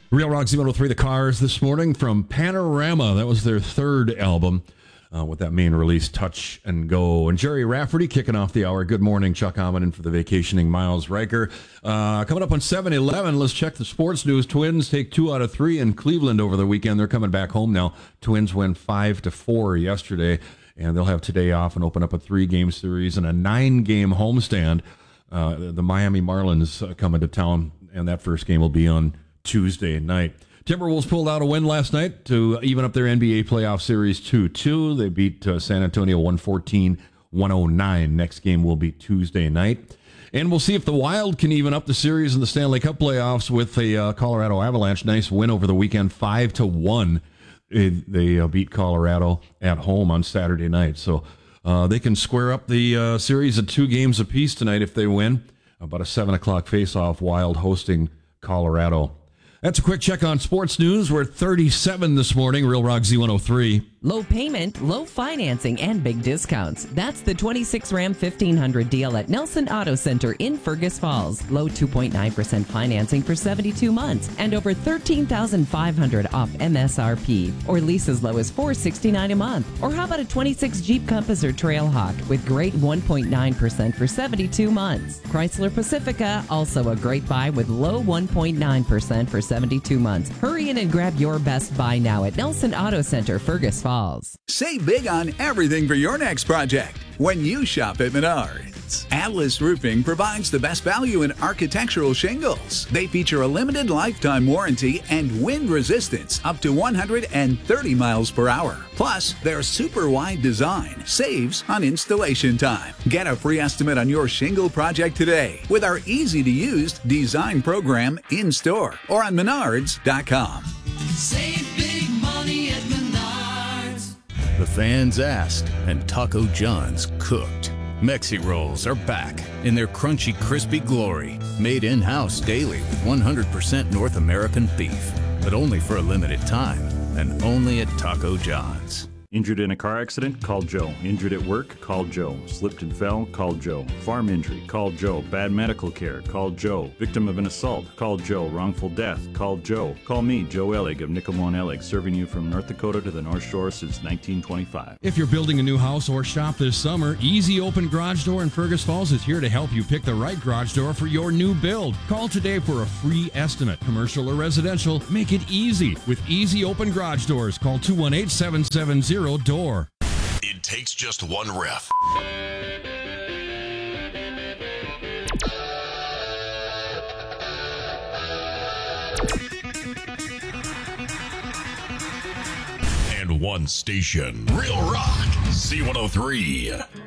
Real Rock Z103, The Cars, this morning from Panorama. That was their third album with that main release, Touch and Go. And Jerry Rafferty kicking off the hour. Good morning, Chuck Hammond in for the vacationing Miles Riker. Coming up on 7-11, let's check the sports news. Twins take 2 out of 3 in Cleveland over the weekend. They're coming back home now. Twins win 5-4 yesterday, and they'll have today off and open up a 3-game series and a 9-game homestand. The Miami Marlins coming to town, and that first game will be on Tuesday night. Timberwolves pulled out a win last night to even up their NBA playoff series 2-2. They beat San Antonio 114-109. Next game will be Tuesday night. And we'll see if the Wild can even up the series in the Stanley Cup playoffs with the Colorado Avalanche. Nice win over the weekend, 5-1. They beat Colorado at home on Saturday night. So they can square up the series at 2 games apiece tonight if they win. About a 7 o'clock face-off, Wild hosting Colorado. That's a quick check on sports news. We're at 37 this morning. Real Rock Z103. Low payment, low financing, and big discounts. That's the 26 Ram 1500 deal at Nelson Auto Center in Fergus Falls. Low 2.9% financing for 72 months and over $13,500 off MSRP, or lease as low as $469 a month. Or how about a 26 Jeep Compass or Trailhawk with great 1.9% for 72 months. Chrysler Pacifica, also a great buy with low 1.9% for 72 months. Hurry in and grab your best buy now at Nelson Auto Center, Fergus Falls. Save big on everything for your next project when you shop at Menards. Atlas Roofing provides the best value in architectural shingles. They feature a limited lifetime warranty and wind resistance up to 130 miles per hour. Plus, their super wide design saves on installation time. Get a free estimate on your shingle project today with our easy-to-use design program in-store or on Menards.com. Save big money at Menards. The fans asked, and Taco John's cooked. Mexi Rolls are back in their crunchy, crispy glory. Made in-house daily with 100% North American beef. But only for a limited time, and only at Taco John's. Injured in a car accident? Call Joe. Injured at work? Call Joe. Slipped and fell? Call Joe. Farm injury? Call Joe. Bad medical care? Call Joe. Victim of an assault? Call Joe. Wrongful death? Call Joe. Call me, Joe Ellig of Nickelmont Ellig, serving you from North Dakota to the North Shore since 1925. If you're building a new house or shop this summer, Easy Open Garage Door in Fergus Falls is here to help you pick the right garage door for your new build. Call today for a free estimate. Commercial or residential, make it easy with Easy Open Garage Doors. Call 218-770-DOOR. It takes just one ref. And one station. Real Rock Z103.